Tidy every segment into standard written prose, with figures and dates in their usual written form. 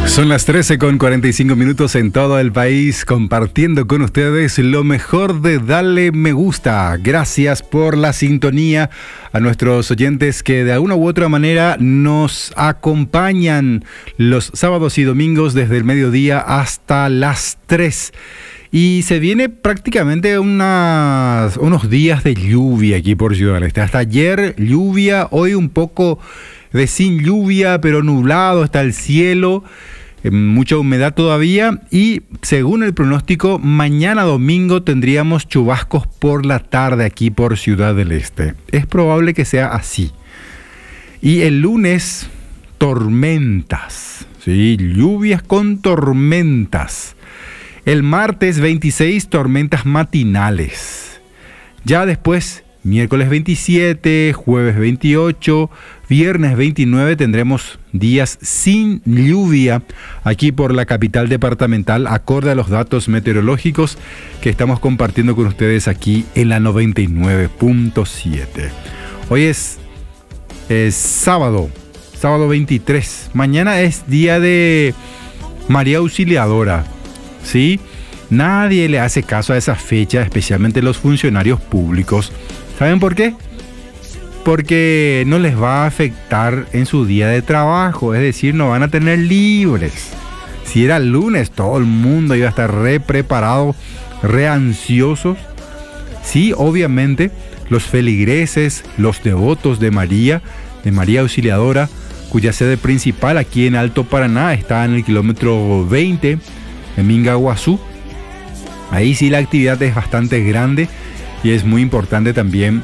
Son las 13:45 en todo el país, compartiendo con ustedes lo mejor de Dale Me Gusta. Gracias por la sintonía a nuestros oyentes que de alguna u otra manera nos acompañan los sábados y domingos desde el mediodía hasta las 3. Y se viene prácticamente unos días de lluvia aquí por Ciudad del Este. Hasta ayer lluvia, hoy un poco de sin lluvia, pero nublado está el cielo. Mucha humedad todavía y según el pronóstico, mañana domingo tendríamos chubascos por la tarde aquí por Ciudad del Este. Es probable que sea así. Y el lunes, tormentas. Sí, lluvias con tormentas. El martes 26, tormentas matinales. Ya después, miércoles 27, jueves 28, viernes 29 tendremos días sin lluvia aquí por la capital departamental, acorde a los datos meteorológicos que estamos compartiendo con ustedes aquí en la 99.7. Hoy es sábado 23. Mañana es día de María Auxiliadora, ¿sí? Nadie le hace caso a esa fecha, especialmente los funcionarios públicos. ¿Saben por qué? Porque no les va a afectar en su día de trabajo, es decir, no van a tener libres. Si era el lunes, todo el mundo iba a estar re preparado, re ansiosos. Sí, obviamente, los feligreses, los devotos de María Auxiliadora, cuya sede principal aquí en Alto Paraná está en el kilómetro 20, en Mingaguazú. Ahí sí la actividad es bastante grande y es muy importante también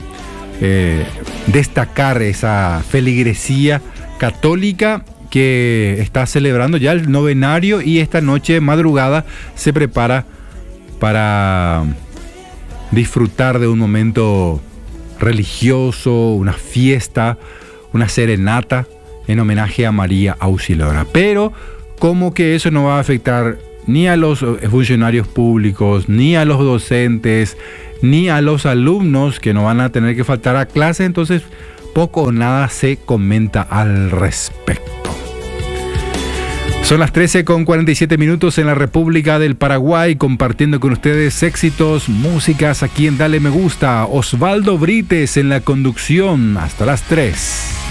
destacar esa feligresía católica que está celebrando ya el novenario y esta noche madrugada se prepara para disfrutar de un momento religioso, una fiesta, una serenata en homenaje a María Auxiliadora. Pero como que eso no va a afectar ni a los funcionarios públicos, ni a los docentes, ni a los alumnos que no van a tener que faltar a clase, entonces poco o nada se comenta al respecto. Son las 13:47 en la República del Paraguay, compartiendo con ustedes éxitos, músicas aquí en Dale Me Gusta. Osvaldo Brites en la conducción, hasta las 3.